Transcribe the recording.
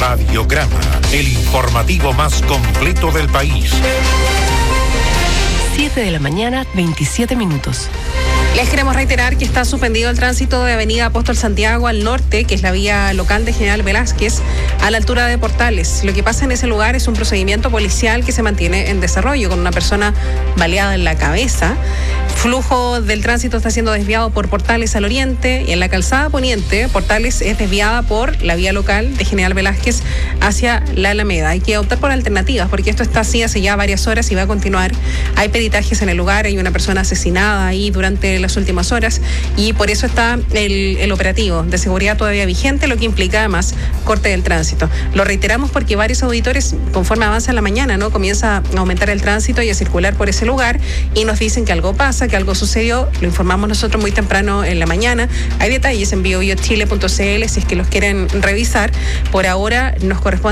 Radiograma, el informativo más completo del país. 7 de la mañana, 27 minutos. Les queremos reiterar que está suspendido el tránsito de Avenida Apóstol Santiago al norte, que es la vía local de General Velázquez, a la altura de Portales. Lo que pasa en ese lugar es un procedimiento policial que se mantiene en desarrollo, con una persona baleada en la cabeza. Flujo del tránsito está siendo desviado por Portales al oriente, y en la calzada poniente, Portales es desviada por la vía local de General Velázquez hacia la Alameda. Hay que optar por alternativas, porque esto está así hace ya varias horas y va a continuar. Hay peritajes en el lugar, hay una persona asesinada ahí durante las últimas horas, y por eso está el operativo de seguridad todavía vigente, lo que implica además corte del tránsito. Lo reiteramos porque varios auditores, conforme avanza la mañana, ¿no?, comienza a aumentar el tránsito y a circular por ese lugar, y nos dicen que algo pasa, que algo sucedió. Lo informamos nosotros muy temprano en la mañana. Hay detalles en biobiochile.cl si es que los quieren revisar. Por ahora nos corresponde